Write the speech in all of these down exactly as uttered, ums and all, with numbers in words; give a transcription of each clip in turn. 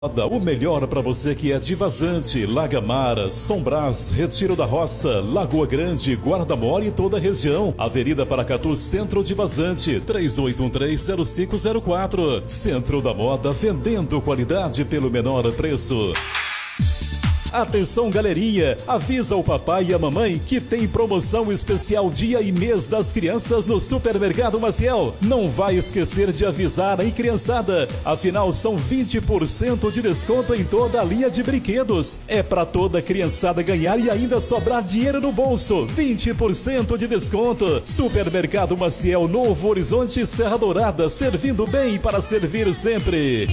O melhor para você que é de Vazante, Lagamar, São Brás, Retiro da Roça, Lagoa Grande, Guarda Mole e toda a região. Avenida Paracatu, Centro de Vazante, três oito um três, zero cinco zero quatro. Centro da Moda, vendendo qualidade pelo menor preço. Atenção, galerinha, avisa o papai e a mamãe que tem promoção especial dia e mês das crianças no Supermercado Maciel. Não vai esquecer de avisar, hein, criançada? Afinal, são vinte por cento de desconto em toda a linha de brinquedos. É pra toda criançada ganhar e ainda sobrar dinheiro no bolso. vinte por cento de desconto. Supermercado Maciel, Novo Horizonte, Serra Dourada, servindo bem para servir sempre.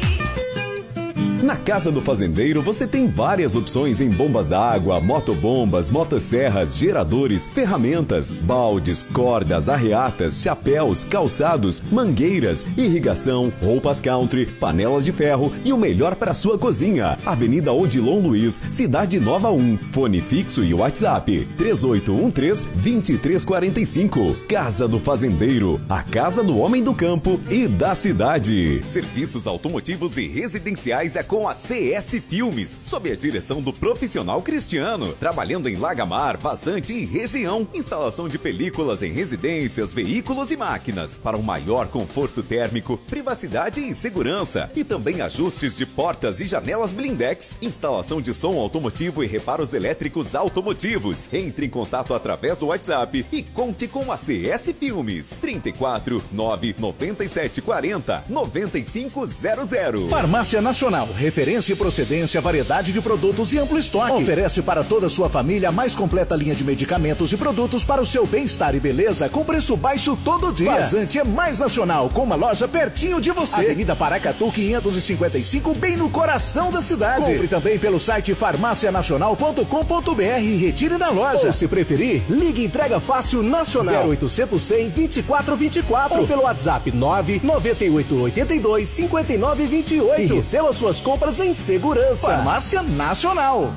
Na Casa do Fazendeiro você tem várias opções em bombas d'água, motobombas, motosserras, geradores, ferramentas, baldes, cordas, arreatas, chapéus, calçados, mangueiras, irrigação, roupas country, panelas de ferro e o melhor para sua cozinha. Avenida Odilon Luiz, Cidade Nova um. Fone fixo e WhatsApp três oito um três, dois três quatro cinco. Casa do Fazendeiro, a casa do homem do campo e da cidade. Serviços automotivos e residenciais é com a C S Filmes, sob a direção do profissional Cristiano, trabalhando em Lagamar, Vazante e região. Instalação de películas em residências, veículos e máquinas, para um maior conforto térmico, privacidade e segurança. E também ajustes de portas e janelas blindex, instalação de som automotivo e reparos elétricos automotivos. Entre em contato através do WhatsApp e conte com a C S Filmes. trinta e quatro, nove noventa e sete quarenta, noventa e cinco zero zero. Farmácia Nacional, referência e procedência, variedade de produtos e amplo estoque. Oferece para toda a sua família a mais completa linha de medicamentos e produtos para o seu bem-estar e beleza com preço baixo todo dia. Vazante é mais nacional, com uma loja pertinho de você. Avenida Paracatu quinhentos e cinquenta e cinco, bem no coração da cidade. Compre também pelo site farmácia nacional ponto com ponto br e retire na loja. Ou se preferir, ligue Entrega Fácil Nacional zero oitocentos, cem, vinte e quatro vinte e quatro ou pelo WhatsApp nove nove oito oito dois, cinco nove dois oito e receba suas compras em segurança. Farmácia Nacional.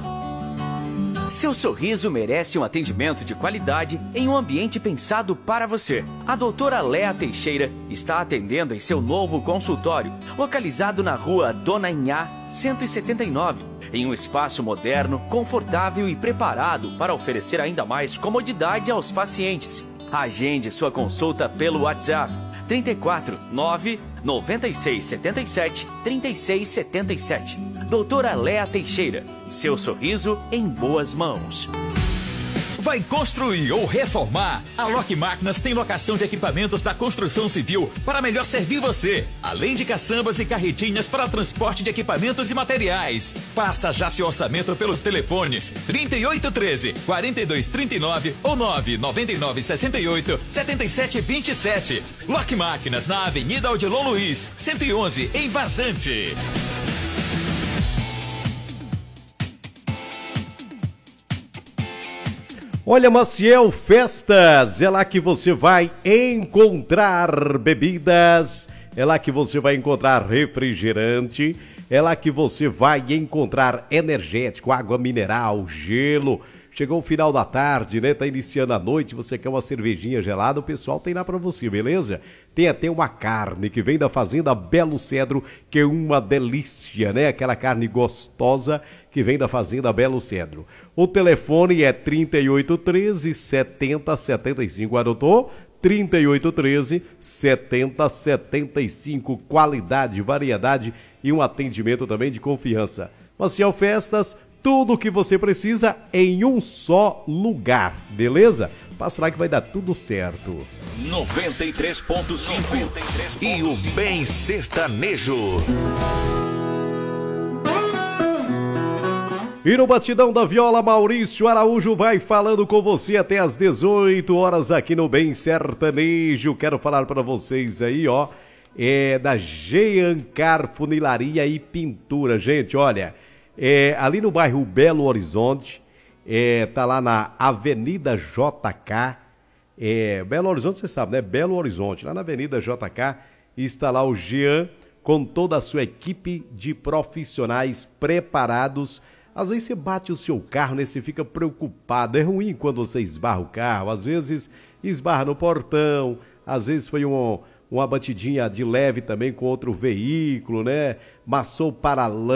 Seu sorriso merece um atendimento de qualidade em um ambiente pensado para você. A doutora Léa Teixeira está atendendo em seu novo consultório, localizado na rua Dona Inhá, cento e setenta e nove, em um espaço moderno, confortável e preparado para oferecer ainda mais comodidade aos pacientes. Agende sua consulta pelo WhatsApp trinta e quatro, nove, noventa e seis, setenta e sete, trinta e seis setenta e sete. Doutora Léa Teixeira, seu sorriso em boas mãos. Vai construir ou reformar? A Lock Máquinas tem locação de equipamentos da construção civil para melhor servir você, além de caçambas e carretinhas para transporte de equipamentos e materiais. Faça já seu orçamento pelos telefones trinta e oito, treze, quarenta e dois, trinta e nove ou nove nove nove, sessenta e oito, setenta e sete, vinte e sete. Lock Máquinas na Avenida Odilon Luiz, cento e onze, em Vazante. Olha, Maciel Festas, é lá que você vai encontrar bebidas, é lá que você vai encontrar refrigerante, é lá que você vai encontrar energético, água mineral, gelo. Chegou o final da tarde, né? Tá iniciando a noite, você quer uma cervejinha gelada, o pessoal tem lá pra você, beleza? Tem até uma carne que vem da fazenda Belo Cedro, que é uma delícia, né? Aquela carne gostosa que vem da fazenda Belo Cedro. O telefone é trinta e oito, treze, setenta, setenta e cinco, anotou? trinta e oito, treze, setenta, setenta e cinco, qualidade, variedade e um atendimento também de confiança. Maciel Festas, tudo o que você precisa em um só lugar, beleza? Passa lá que vai dar tudo certo. noventa e três ponto cinco e o Bem Sertanejo. E no batidão da viola, Maurício Araújo vai falando com você até às dezoito horas aqui no Bem Sertanejo. Quero falar para vocês aí, ó, é da Geancar Funilaria e Pintura. Gente, olha, é, ali no bairro Belo Horizonte, é, tá lá na Avenida J K, é, Belo Horizonte, você sabe, né? Belo Horizonte, lá na Avenida J K, está lá o Jean com toda a sua equipe de profissionais preparados. Às vezes você bate o seu carro, né? Você fica preocupado. É ruim quando você esbarra o carro. Às vezes esbarra no portão, às vezes foi um, uma batidinha de leve também com outro veículo, né? Maçou para